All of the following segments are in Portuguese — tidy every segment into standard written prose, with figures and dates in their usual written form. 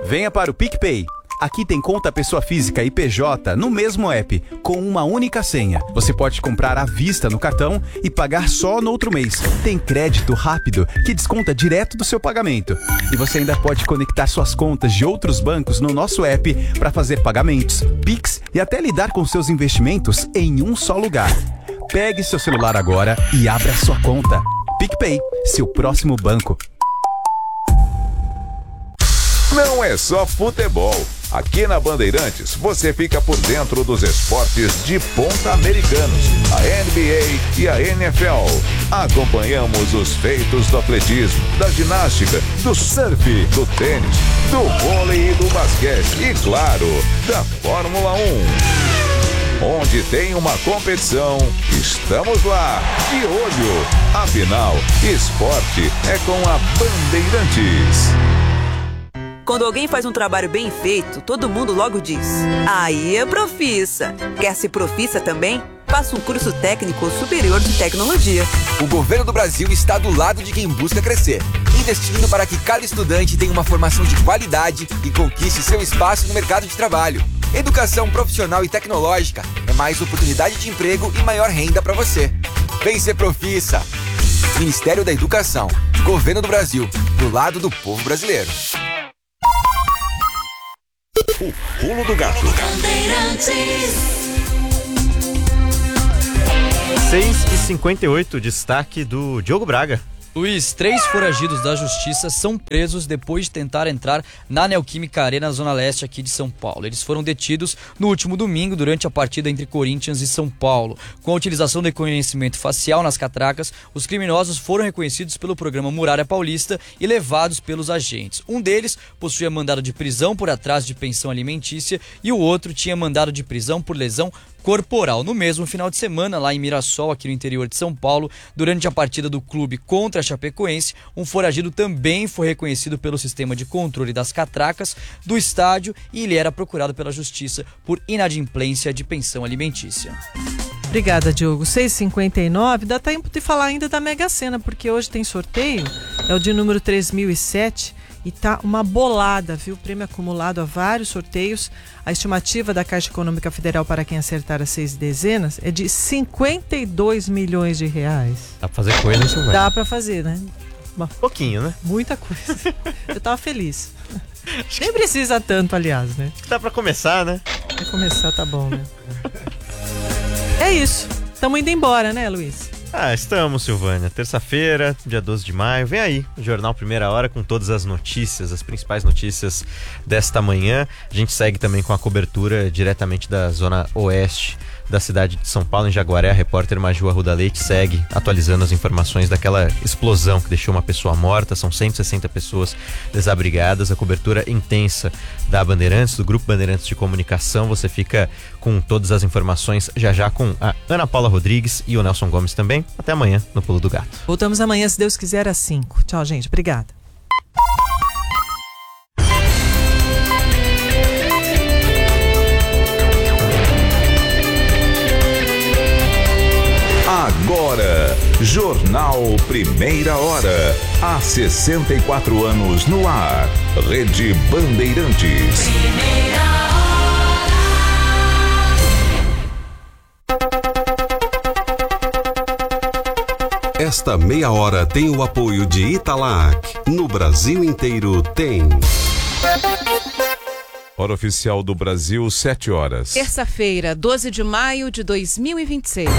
Venha para o PicPay. Aqui tem conta pessoa física e PJ no mesmo app, com uma única senha. Você pode comprar à vista no cartão e pagar só no outro mês. Tem crédito rápido que desconta direto do seu pagamento. E você ainda pode conectar suas contas de outros bancos no nosso app para fazer pagamentos, Pix e até lidar com seus investimentos em um só lugar. Pegue seu celular agora e abra sua conta. PicPay, seu próximo banco. Não é só futebol. Aqui na Bandeirantes, você fica por dentro dos esportes de ponta americanos, a NBA e a NFL. Acompanhamos os feitos do atletismo, da ginástica, do surf, do tênis, do vôlei e do basquete e, claro, da Fórmula 1. Onde tem uma competição, estamos lá, de olho. Afinal, esporte é com a Bandeirantes. Quando alguém faz um trabalho bem feito, todo mundo logo diz: aí é Profissa. Quer ser Profissa também? Faça um curso técnico superior de tecnologia. O governo do Brasil está do lado de quem busca crescer, investindo para que cada estudante tenha uma formação de qualidade e conquiste seu espaço no mercado de trabalho. Educação profissional e tecnológica é mais oportunidade de emprego e maior renda para você. Vem ser Profissa. Ministério da Educação, Governo do Brasil, do lado do povo brasileiro. O Pulo do Gato. 6h58, destaque do Diogo Braga. Luiz, 3 foragidos da justiça são presos depois de tentar entrar na Neoquímica Arena, zona leste aqui de São Paulo. Eles foram detidos no último domingo durante a partida entre Corinthians e São Paulo. Com a utilização do reconhecimento facial nas catracas, os criminosos foram reconhecidos pelo programa Muralha Paulista e levados pelos agentes. Um deles possuía mandado de prisão por atraso de pensão alimentícia e o outro tinha mandado de prisão por lesão corporal. No mesmo final de semana, lá em Mirassol, aqui no interior de São Paulo, durante a partida do clube contra a Chapecoense, um foragido também foi reconhecido pelo sistema de controle das catracas do estádio e ele era procurado pela justiça por inadimplência de pensão alimentícia. Obrigada, Diogo. 6h59, dá tempo de falar ainda da Mega Sena, porque hoje tem sorteio, é o de número 3007. E tá uma bolada, viu? Prêmio acumulado a vários sorteios. A estimativa da Caixa Econômica Federal para quem acertar as 6 dezenas é de 52 milhões de reais. Dá pra fazer coisa, isso vai. Dá pra fazer, né? Pouquinho, né? Muita coisa. Eu tava feliz. Nem precisa tanto, aliás, né? Dá pra começar, né? Pra começar, tá bom, né? É isso. Estamos indo embora, né, Luiz? Estamos, Silvânia. Terça-feira, dia 12 de maio. Vem aí o Jornal Primeira Hora com todas as notícias, as principais notícias desta manhã. A gente segue também com a cobertura diretamente da zona oeste da cidade de São Paulo, em Jaguaré. A repórter Maju Arruda Leite segue atualizando as informações daquela explosão que deixou uma pessoa morta. São 160 pessoas desabrigadas. A cobertura intensa da Bandeirantes, do Grupo Bandeirantes de Comunicação. Você fica com todas as informações já com a Ana Paula Rodrigues e o Nelson Gomes também. Até amanhã no Pulo do Gato. Voltamos amanhã, se Deus quiser, às 5. Tchau, gente. Obrigada. Agora, Jornal Primeira Hora. Há 64 anos no ar. Rede Bandeirantes. Primeira hora. Esta meia hora tem o apoio de Italac. No Brasil inteiro tem. Hora oficial do Brasil, 7 horas. Terça-feira, 12 de maio de 2026.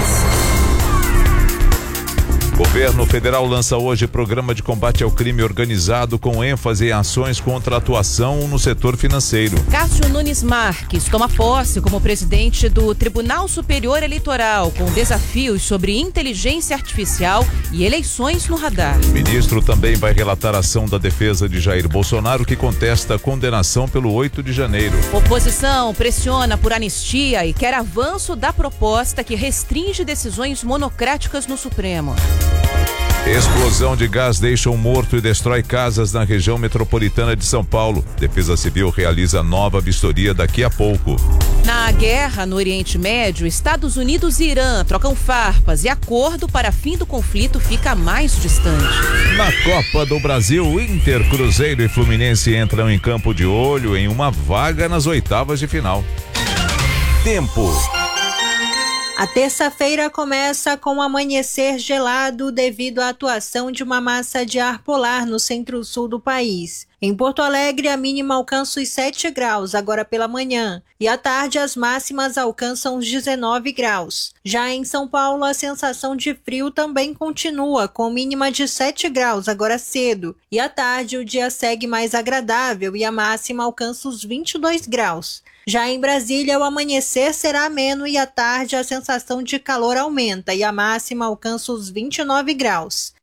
Governo Federal lança hoje programa de combate ao crime organizado com ênfase em ações contra a atuação no setor financeiro. Cássio Nunes Marques toma posse como presidente do Tribunal Superior Eleitoral, com desafios sobre inteligência artificial e eleições no radar. O ministro também vai relatar a ação da defesa de Jair Bolsonaro, que contesta a condenação pelo 8 de janeiro. Oposição pressiona por anistia e quer avanço da proposta que restringe decisões monocráticas no Supremo. Explosão de gás deixa um morto e destrói casas na região metropolitana de São Paulo. Defesa Civil realiza nova vistoria daqui a pouco. Na guerra no Oriente Médio, Estados Unidos e Irã trocam farpas e acordo para fim do conflito fica mais distante. Na Copa do Brasil, Inter, Cruzeiro e Fluminense entram em campo de olho em uma vaga nas oitavas de final. Tempo. A terça-feira começa com um amanhecer gelado devido à atuação de uma massa de ar polar no centro-sul do país. Em Porto Alegre, a mínima alcança os 7 graus agora pela manhã e à tarde as máximas alcançam os 19 graus. Já em São Paulo, a sensação de frio também continua, com mínima de 7 graus agora cedo e à tarde o dia segue mais agradável e a máxima alcança os 22 graus. Já em Brasília, o amanhecer será ameno e à tarde a sensação de calor aumenta e a máxima alcança os 29 graus.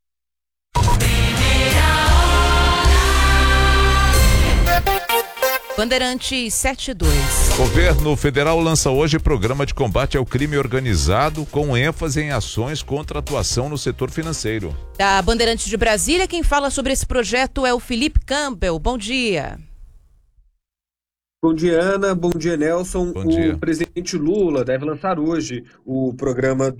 Bandeirantes 72. Governo federal lança hoje programa de combate ao crime organizado com ênfase em ações contra a atuação no setor financeiro. Da Bandeirantes de Brasília, quem fala sobre esse projeto é o Felipe Campbell. Bom dia. Bom dia, Ana. Bom dia, Nelson. Bom dia. O presidente Lula deve lançar hoje o programa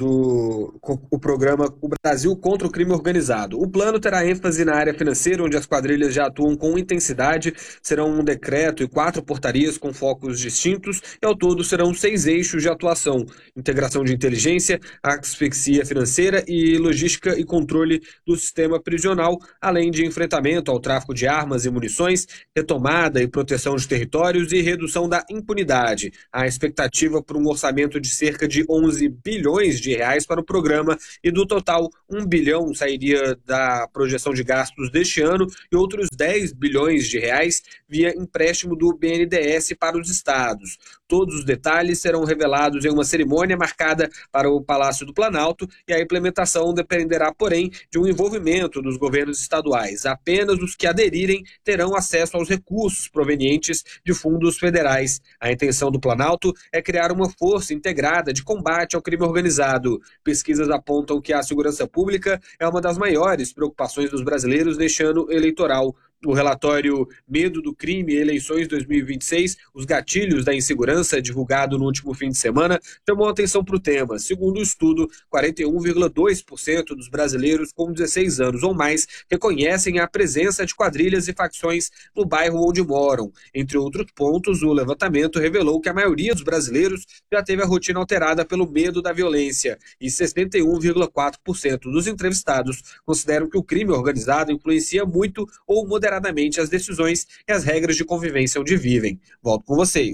O Brasil contra o Crime Organizado. O plano terá ênfase na área financeira, onde as quadrilhas já atuam com intensidade. Serão um decreto e 4 portarias com focos distintos e, ao todo, serão 6 eixos de atuação: integração de inteligência, asfixia financeira e logística e controle do sistema prisional, além de enfrentamento ao tráfico de armas e munições, retomada e proteção de territórios e redução da impunidade. A expectativa por um orçamento de cerca de 11 bilhões de reais para o programa e do total 1 bilhão sairia da projeção de gastos deste ano e outros 10 bilhões de reais via empréstimo do BNDES para os estados. Todos os detalhes serão revelados em uma cerimônia marcada para o Palácio do Planalto e a implementação dependerá, porém, de um envolvimento dos governos estaduais. Apenas os que aderirem terão acesso aos recursos provenientes de fundos federais. A intenção do Planalto é criar uma força integrada de combate ao crime organizado. Pesquisas apontam que a segurança pública é uma das maiores preocupações dos brasileiros neste ano eleitoral. O relatório Medo do Crime e Eleições 2026, os gatilhos da insegurança, divulgado no último fim de semana, chamou atenção para o tema. Segundo o estudo, 41,2% dos brasileiros com 16 anos ou mais reconhecem a presença de quadrilhas e facções no bairro onde moram. Entre outros pontos, o levantamento revelou que a maioria dos brasileiros já teve a rotina alterada pelo medo da violência e 61,4% dos entrevistados consideram que o crime organizado influencia muito ou moderadamente as decisões e as regras de convivência onde vivem. Volto com vocês.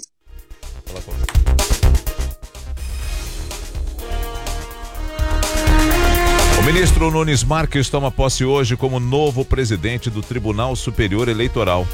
O ministro Nunes Marques toma posse hoje como novo presidente do Tribunal Superior Eleitoral.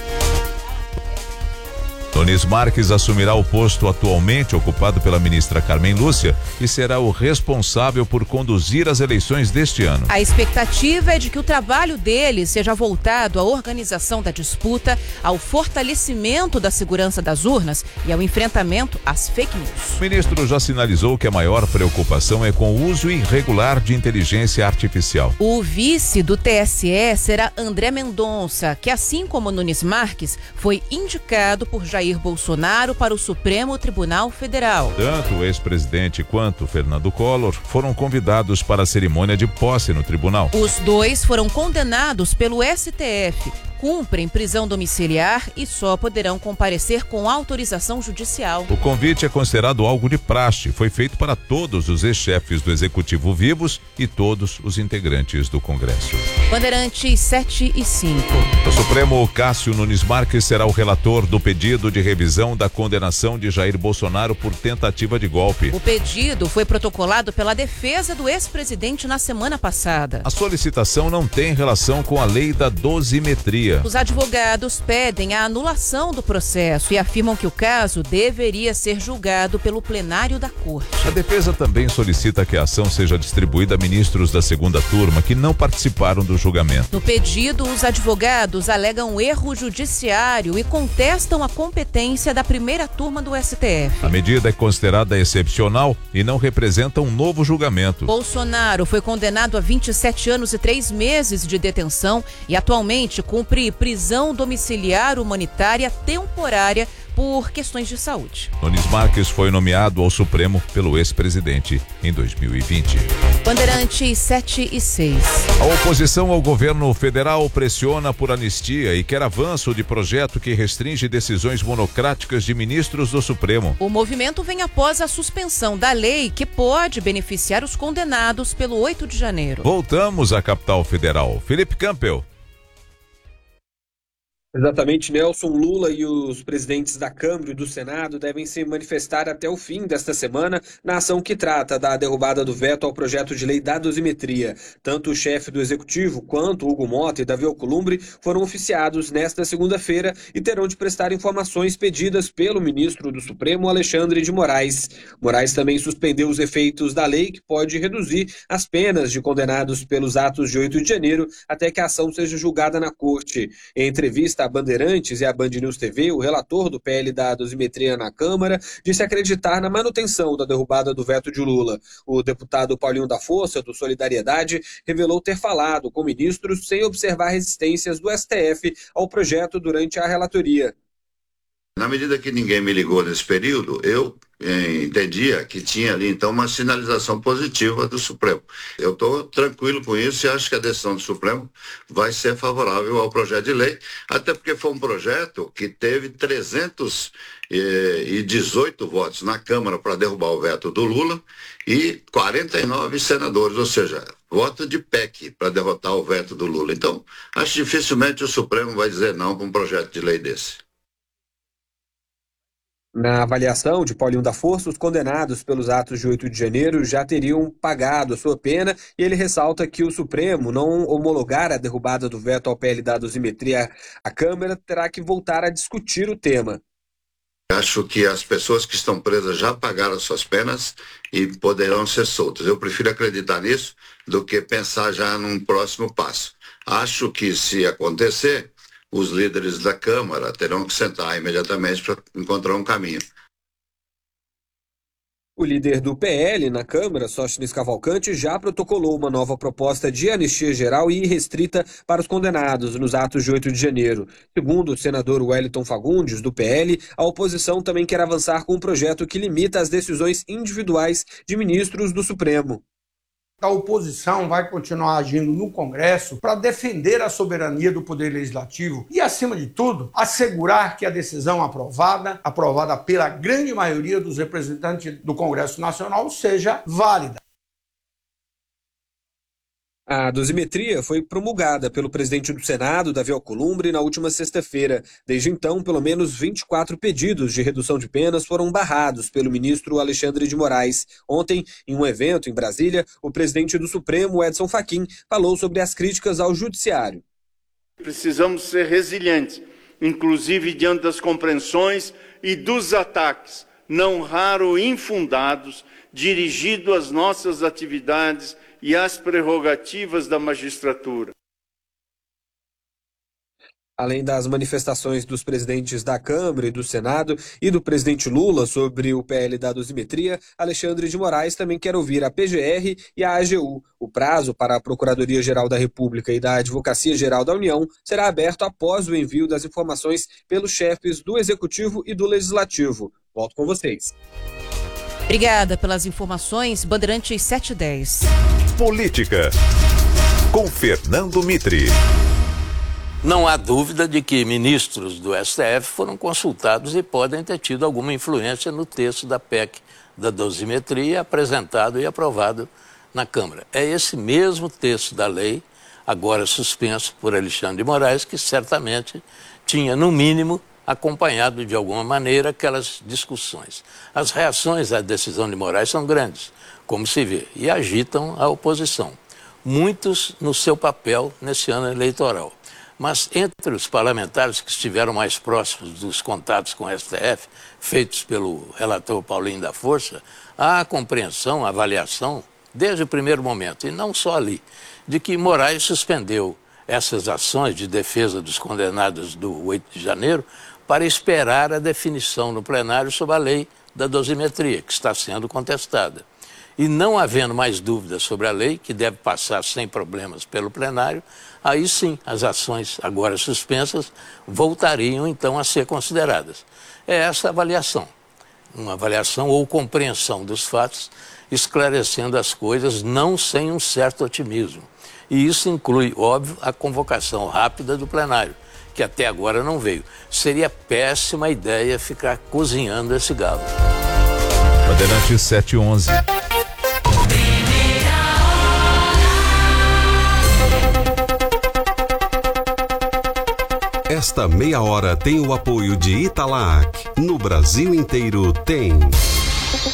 Nunes Marques assumirá o posto atualmente ocupado pela ministra Carmen Lúcia e será o responsável por conduzir as eleições deste ano. A expectativa é de que o trabalho dele seja voltado à organização da disputa, ao fortalecimento da segurança das urnas e ao enfrentamento às fake news. O ministro já sinalizou que a maior preocupação é com o uso irregular de inteligência artificial. O vice do TSE será André Mendonça, que, assim como Nunes Marques, foi indicado por Jair Bolsonaro para o Supremo Tribunal Federal. Tanto o ex-presidente quanto Fernando Collor foram convidados para a cerimônia de posse no tribunal. Os dois foram condenados pelo STF, cumprem prisão domiciliar e só poderão comparecer com autorização judicial. O convite é considerado algo de praxe. Foi feito para todos os ex-chefes do Executivo vivos e todos os integrantes do Congresso. Bandeirantes 7 e 5. O Supremo Cássio Nunes Marques será o relator do pedido de revisão da condenação de Jair Bolsonaro por tentativa de golpe. O pedido foi protocolado pela defesa do ex-presidente na semana passada. A solicitação não tem relação com a lei da dosimetria. Maria. Os advogados pedem a anulação do processo e afirmam que o caso deveria ser julgado pelo plenário da Corte. A defesa também solicita que a ação seja distribuída a ministros da segunda turma que não participaram do julgamento. No pedido, os advogados alegam erro judiciário e contestam a competência da primeira turma do STF. A medida é considerada excepcional e não representa um novo julgamento. Bolsonaro foi condenado a 27 anos e 3 meses de detenção e atualmente cumpre prisão domiciliar humanitária temporária por questões de saúde. Nunes Marques foi nomeado ao Supremo pelo ex-presidente em 2020. Bandeirantes 7 e 6. A oposição ao governo federal pressiona por anistia e quer avanço de projeto que restringe decisões monocráticas de ministros do Supremo. O movimento vem após a suspensão da lei que pode beneficiar os condenados pelo 8 de janeiro. Voltamos à capital federal. Felipe Campbell. Exatamente, Nelson. Lula e os presidentes da Câmara e do Senado devem se manifestar até o fim desta semana na ação que trata da derrubada do veto ao projeto de lei da dosimetria. Tanto o chefe do Executivo quanto Hugo Mota e Davi Alcolumbre foram oficiados nesta segunda-feira e terão de prestar informações pedidas pelo ministro do Supremo, Alexandre de Moraes. Moraes também suspendeu os efeitos da lei que pode reduzir as penas de condenados pelos atos de 8 de janeiro até que a ação seja julgada na Corte. Em entrevista a Bandeirantes e a Band News TV, o relator do PL da dosimetria na Câmara disse acreditar na manutenção da derrubada do veto de Lula. O deputado Paulinho da Força, do Solidariedade, revelou ter falado com ministros sem observar resistências do STF ao projeto durante a relatoria. Na medida que ninguém me ligou nesse período, eu entendia que tinha ali então uma sinalização positiva do Supremo. Eu estou tranquilo com isso e acho que a decisão do Supremo vai ser favorável ao projeto de lei, até porque foi um projeto que teve 318 votos na Câmara para derrubar o veto do Lula e 49 senadores, ou seja, voto de PEC para derrotar o veto do Lula. Então, acho que dificilmente o Supremo vai dizer não para um projeto de lei desse. Na avaliação de Paulinho da Força, os condenados pelos atos de 8 de janeiro já teriam pagado a sua pena e ele ressalta que o Supremo não homologar a derrubada do veto ao PL da dosimetria, a Câmara terá que voltar a discutir o tema. Acho que as pessoas que estão presas já pagaram suas penas e poderão ser soltas. Eu prefiro acreditar nisso do que pensar já num próximo passo. Acho que se acontecer, os líderes da Câmara terão que sentar imediatamente para encontrar um caminho. O líder do PL na Câmara, Sóstenes Cavalcante, já protocolou uma nova proposta de anistia geral e irrestrita para os condenados nos atos de 8 de janeiro. Segundo o senador Wellington Fagundes, do PL, a oposição também quer avançar com um projeto que limita as decisões individuais de ministros do Supremo. A oposição vai continuar agindo no Congresso para defender a soberania do Poder Legislativo e, acima de tudo, assegurar que a decisão aprovada pela grande maioria dos representantes do Congresso Nacional, seja válida. A dosimetria foi promulgada pelo presidente do Senado, Davi Alcolumbre, na última sexta-feira. Desde então, pelo menos 24 pedidos de redução de penas foram barrados pelo ministro Alexandre de Moraes. Ontem, em um evento em Brasília, o presidente do Supremo, Edson Fachin, falou sobre as críticas ao judiciário. Precisamos ser resilientes, inclusive diante das compreensões e dos ataques, não raro infundados, dirigidos às nossas atividades e às prerrogativas da magistratura. Além das manifestações dos presidentes da Câmara e do Senado e do presidente Lula sobre o PL da dosimetria, Alexandre de Moraes também quer ouvir a PGR e a AGU. O prazo para a Procuradoria-Geral da República e da Advocacia-Geral da União será aberto após o envio das informações pelos chefes do Executivo e do Legislativo. Volto com vocês. Obrigada pelas informações. Bandeirantes 710. Política, com Fernando Mitre. Não há dúvida de que ministros do STF foram consultados e podem ter tido alguma influência no texto da PEC da dosimetria apresentado e aprovado na Câmara. É esse mesmo texto da lei, agora suspenso por Alexandre de Moraes, que certamente tinha, no mínimo, acompanhado de alguma maneira aquelas discussões. As reações à decisão de Moraes são grandes, como se vê, e agitam a oposição. Muitos no seu papel nesse ano eleitoral. Mas entre os parlamentares que estiveram mais próximos dos contatos com o STF, feitos pelo relator Paulinho da Força, há a compreensão, a avaliação, desde o primeiro momento, e não só ali, de que Moraes suspendeu essas ações de defesa dos condenados do 8 de janeiro para esperar a definição no plenário sobre a lei da dosimetria, que está sendo contestada. E não havendo mais dúvidas sobre a lei, que deve passar sem problemas pelo plenário, aí sim as ações agora suspensas voltariam então a ser consideradas. É essa avaliação, uma avaliação ou compreensão dos fatos, esclarecendo as coisas não sem um certo otimismo. E isso inclui, óbvio, a convocação rápida do plenário, que até agora não veio. Seria péssima ideia ficar cozinhando esse galo. Bandeirantes 711. Esta meia hora tem o apoio de Italac. No Brasil inteiro tem.